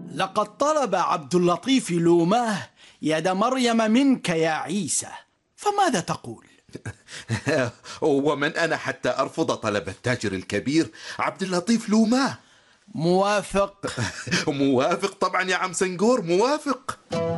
لقد طلب عبد اللطيف لوماه يد مريم منك يا عيسى، فماذا تقول؟ ومن أنا حتى أرفض طلب التاجر الكبير عبد اللطيف لوماه؟ موافق. موافق طبعا يا عم سنقور، موافق.